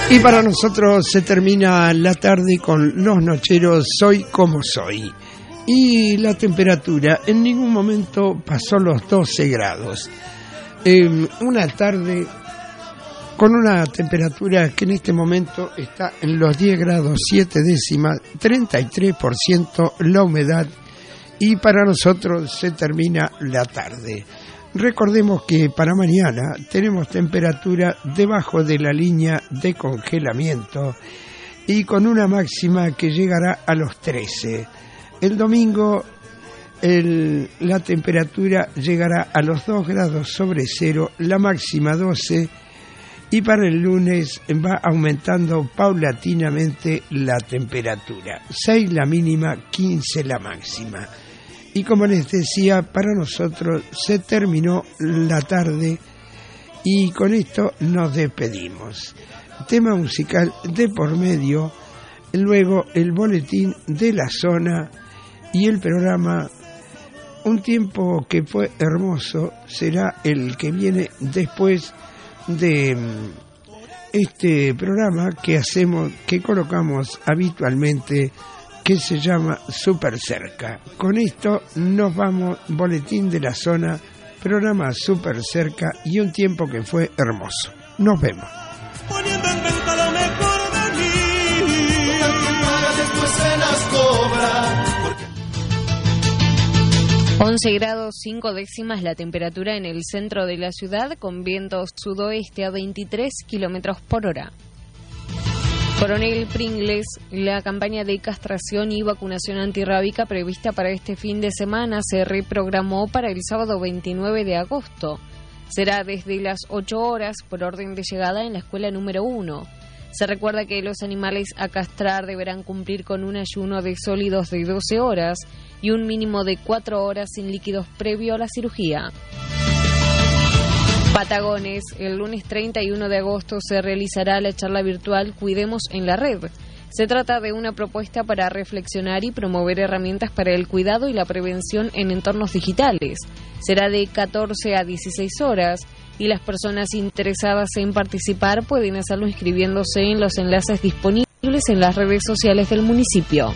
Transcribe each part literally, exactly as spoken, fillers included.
Y para nosotros se termina la tarde con Los Nocheros, Soy Como Soy. Y la temperatura en ningún momento pasó los doce grados. Eh, una tarde con una temperatura que en este momento está en los diez grados siete décimas, treinta y tres por ciento la humedad. Y para nosotros se termina la tarde. Recordemos que para mañana tenemos temperatura debajo de la línea de congelamiento y con una máxima que llegará a los trece. El domingo el, la temperatura llegará a los dos grados sobre cero, la máxima doce, y para el lunes va aumentando paulatinamente la temperatura, seis la mínima, quince la máxima. Y como les decía, para nosotros se terminó la tarde y con esto nos despedimos. Tema musical de por medio, luego el boletín de la zona y el programa Un tiempo que fue hermoso será el que viene después de este programa que hacemos, que colocamos habitualmente, que se llama Super Cerca. Con esto nos vamos, boletín de la zona, programa Super Cerca y un tiempo que fue hermoso. Nos vemos. Poniendo en venta lo mejor de mí, después se las cobra. once grados cinco décimas la temperatura en el centro de la ciudad, con vientos sudoeste a veintitrés kilómetros por hora. Coronel Pringles, la campaña de castración y vacunación antirrábica prevista para este fin de semana se reprogramó para el sábado veintinueve de agosto. Será desde las ocho horas por orden de llegada en la escuela número uno. Se recuerda que los animales a castrar deberán cumplir con un ayuno de sólidos de doce horas y un mínimo de cuatro horas sin líquidos previo a la cirugía. Patagones, el lunes treinta y uno de agosto se realizará la charla virtual Cuidemos en la Red. Se trata de una propuesta para reflexionar y promover herramientas para el cuidado y la prevención en entornos digitales. Será de catorce a dieciséis horas y las personas interesadas en participar pueden hacerlo inscribiéndose en los enlaces disponibles en las redes sociales del municipio.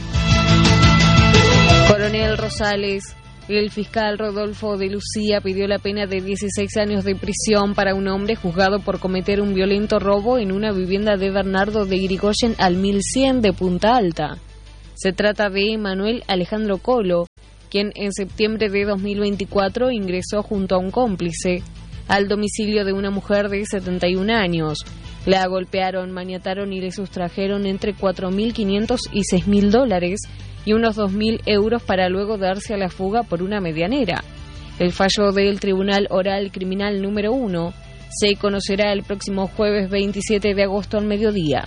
Coronel Rosales, el fiscal Rodolfo de Lucía pidió la pena de dieciséis años de prisión para un hombre juzgado por cometer un violento robo en una vivienda de Bernardo de Irigoyen al mil cien de Punta Alta. Se trata de Manuel Alejandro Colo, quien en septiembre de dos mil veinticuatro ingresó junto a un cómplice al domicilio de una mujer de setenta y un años. La golpearon, maniataron y le sustrajeron entre cuatro mil quinientos y seis mil dólares y unos dos mil euros para luego darse a la fuga por una medianera. El fallo del Tribunal Oral Criminal número uno se conocerá el próximo jueves veintisiete de agosto al mediodía.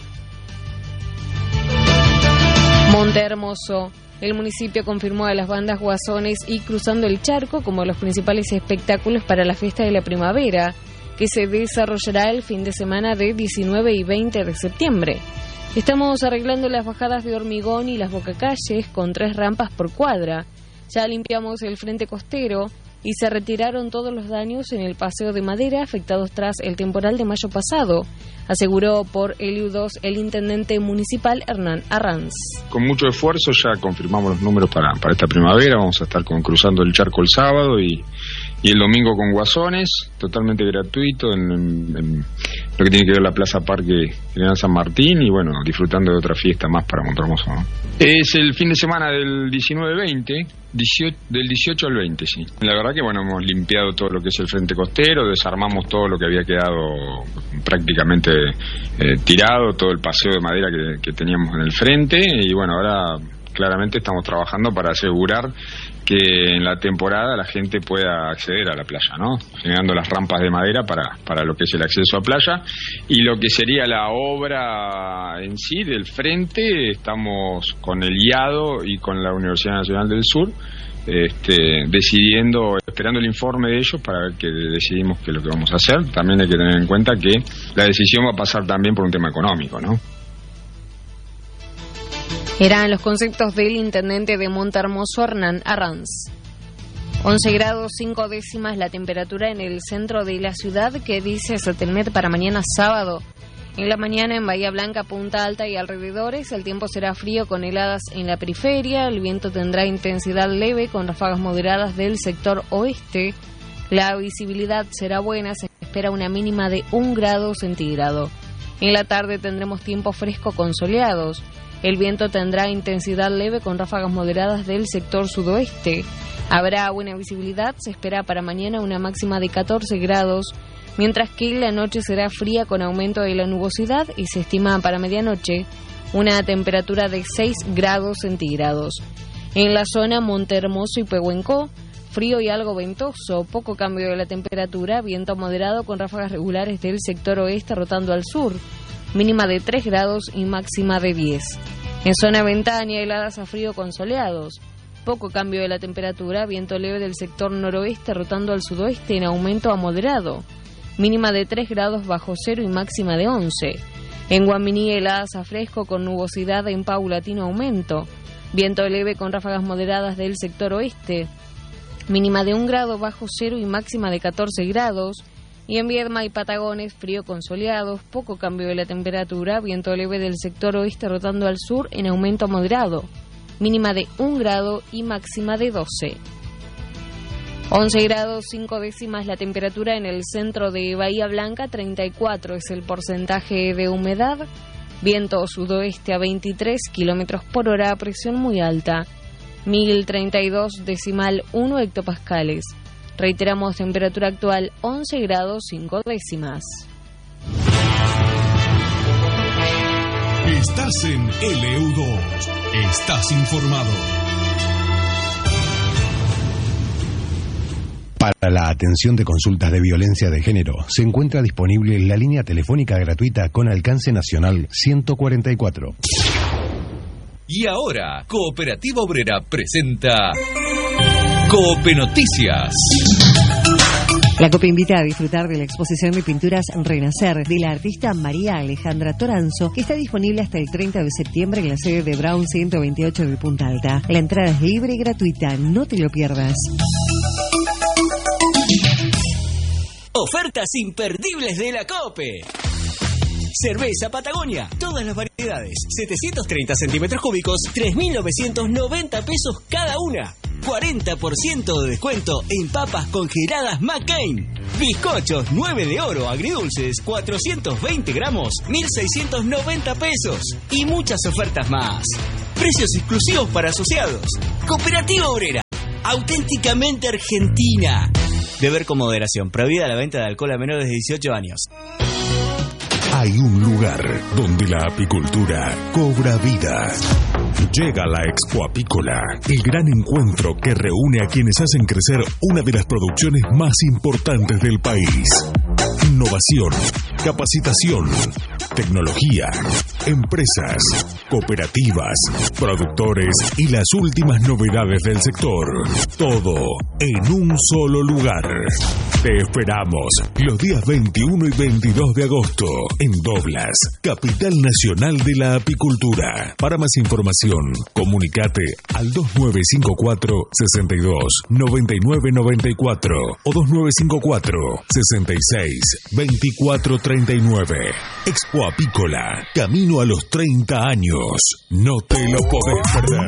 Montehermoso. El municipio confirmó a las bandas Guasones y Cruzando el Charco como los principales espectáculos para la fiesta de la primavera, que se desarrollará el fin de semana de diecinueve y veinte de septiembre. Estamos arreglando las bajadas de hormigón y las bocacalles con tres rampas por cuadra. Ya limpiamos el frente costero y se retiraron todos los daños en el paseo de madera afectados tras el temporal de mayo pasado, aseguró por el U dos el intendente municipal Hernán Arranz. Con mucho esfuerzo ya confirmamos los números para, para esta primavera. Vamos a estar con Cruzando el Charco el sábado y, y el domingo con Guasones, totalmente gratuito en, en, en lo que tiene que ver la Plaza Parque General San Martín y bueno, disfrutando de otra fiesta más para Montehermoso, ¿no? Es el fin de semana del diecinueve veinte, del dieciocho al veinte, sí. La verdad que bueno, hemos limpiado todo lo que es el frente costero, desarmamos todo lo que había quedado prácticamente eh, tirado, todo el paseo de madera que, que teníamos en el frente y bueno, ahora claramente estamos trabajando para asegurar que en la temporada la gente pueda acceder a la playa, ¿no? Generando las rampas de madera para, para lo que es el acceso a playa y lo que sería la obra en sí del frente, estamos con el I A D O y con la Universidad Nacional del Sur este, decidiendo, esperando el informe de ellos para ver qué decidimos qué es lo que vamos a hacer. También hay que tener en cuenta que la decisión va a pasar también por un tema económico, ¿no? Eran los conceptos del intendente de Montehermoso, Hernán Arranz. once grados cinco décimas la temperatura en el centro de la ciudad, que dice Setelmet para mañana sábado. En la mañana en Bahía Blanca, Punta Alta y alrededores, el tiempo será frío con heladas en la periferia, el viento tendrá intensidad leve con ráfagas moderadas del sector oeste, la visibilidad será buena, se espera una mínima de un grado centígrado. En la tarde tendremos tiempo fresco con soleados, el viento tendrá intensidad leve con ráfagas moderadas del sector sudoeste, habrá buena visibilidad, se espera para mañana una máxima de catorce grados, mientras que la noche será fría con aumento de la nubosidad y se estima para medianoche una temperatura de seis grados centígrados. En la zona Montehermoso y Pehuenco, frío y algo ventoso, poco cambio de la temperatura, viento moderado con ráfagas regulares del sector oeste rotando al sur, mínima de tres grados y máxima de diez. En zona Ventania, heladas a frío con soleados, poco cambio de la temperatura, viento leve del sector noroeste rotando al sudoeste en aumento a moderado, mínima de tres grados bajo cero y máxima de once. En Guaminí, heladas a fresco con nubosidad en paulatino aumento, viento leve con ráfagas moderadas del sector oeste, mínima de un grado bajo cero y máxima de catorce grados. Y en Viedma y Patagones, frío con soleados, poco cambio de la temperatura, viento leve del sector oeste rotando al sur en aumento a moderado, mínima de un grado y máxima de doce. once grados cinco décimas la temperatura en el centro de Bahía Blanca, treinta y cuatro es el porcentaje de humedad, viento sudoeste a veintitrés kilómetros por hora, presión muy alta, mil treinta y dos decimal uno hectopascales. Reiteramos, temperatura actual once grados cinco décimas. Estás en L U dos. Estás informado. Para la atención de consultas de violencia de género, se encuentra disponible la línea telefónica gratuita con alcance nacional ciento cuarenta y cuatro. Y ahora, Cooperativa Obrera presenta Cope Noticias. La COPE invita a disfrutar de la exposición de pinturas Renacer de la artista María Alejandra Toranzo, que está disponible hasta el treinta de septiembre en la sede de Brown ciento veintiocho de Punta Alta. La entrada es libre y gratuita, no te lo pierdas. Ofertas imperdibles de la COPE. Cerveza Patagonia, todas las variedades, setecientos treinta centímetros cúbicos, tres mil novecientos noventa pesos cada una. cuarenta por ciento de descuento en papas congeladas McCain. Bizcochos nueve de oro agridulces, cuatrocientos veinte gramos, mil seiscientos noventa pesos. Y muchas ofertas más. Precios exclusivos para asociados. Cooperativa Obrera, auténticamente argentina. Beber con moderación. Prohibida la venta de alcohol a menores de dieciocho años. Hay un lugar donde la apicultura cobra vida. Llega la Expo Apícola, el gran encuentro que reúne a quienes hacen crecer una de las producciones más importantes del país. Innovación, capacitación, tecnología, empresas, cooperativas, productores y las últimas novedades del sector. Todo en un solo lugar. Te esperamos los días veintiuno y veintidós de agosto en Doblas, capital nacional de la apicultura. Para más información, comunicate al dos nueve cinco cuatro, seis dos, nueve nueve nueve cuatro o dos nueve cinco cuatro, seis seis, veinticuatro treinta y nueve. Expo Apícola, camino a los treinta años. No te lo podés perder.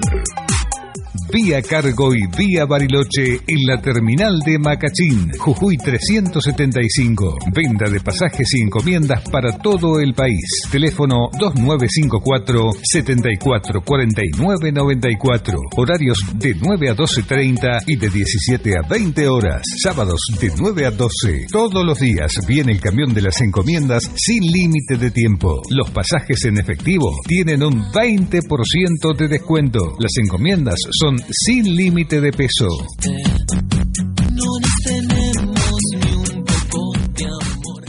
Vía Cargo y Vía Bariloche en la terminal de Macachín, Jujuy trescientos setenta y cinco. Venta de pasajes y encomiendas para todo el país. Teléfono dos nueve cinco cuatro, setenta y cuatro cuarenta y nueve noventa y cuatro. Horarios de nueve a doce treinta y de diecisiete a veinte horas. Sábados de nueve a doce. Todos los días viene el camión de las encomiendas sin límite de tiempo. Los pasajes en efectivo tienen un veinte por ciento de descuento. Las encomiendas son sin límite de peso. No nos tenemos ni un poco de amor.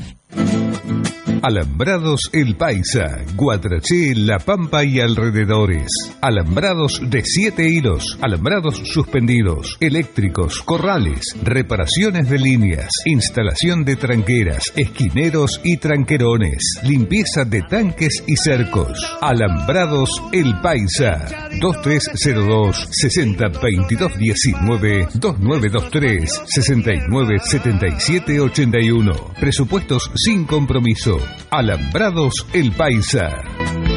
Alambrados El Paisa, Guatraché, La Pampa y alrededores. Alambrados de siete hilos, alambrados suspendidos, eléctricos, corrales, reparaciones de líneas, instalación de tranqueras, esquineros y tranquerones, limpieza de tanques y cercos. Alambrados El Paisa, dos tres cero dos, sesenta veintidós diecinueve, dos nueve dos tres, sesenta y nueve setenta y siete ochenta y uno. Presupuestos sin compromiso. Alambrados El Paisa.